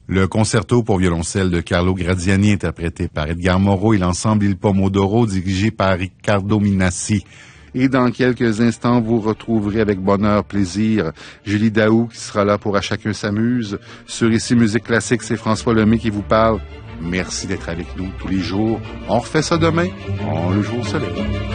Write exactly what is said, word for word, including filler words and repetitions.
Le concerto pour violoncelle de Carlo Graziani, interprété par Edgar Moreau, et l'ensemble Il Pomodoro, dirigé par Riccardo Minassi. Et dans quelques instants, vous retrouverez avec bonheur, plaisir, Julie Daou qui sera là pour À chacun s'amuse. Sur Ici Musique Classique, c'est François Lemay qui vous parle. Merci d'être avec nous tous les jours. On refait ça demain. On le joue au soleil.